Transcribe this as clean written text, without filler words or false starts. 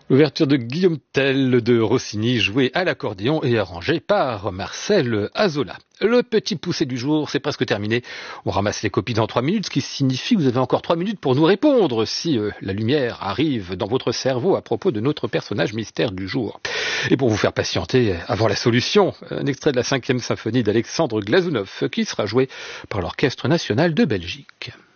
Ouverture de Guillaume Tell de Rossini, jouée à l'accordéon et arrangée par Marcel Azola. Le petit poussé du jour, c'est presque terminé. On ramasse les copies dans 3 minutes, ce qui signifie que vous avez encore 3 minutes pour nous répondre si la lumière arrive dans votre cerveau à propos de notre personnage mystère du jour. Et pour vous faire patienter avant la solution, un extrait de la 5e symphonie d'Alexandre Glazunov qui sera joué par l'Orchestre national de Belgique.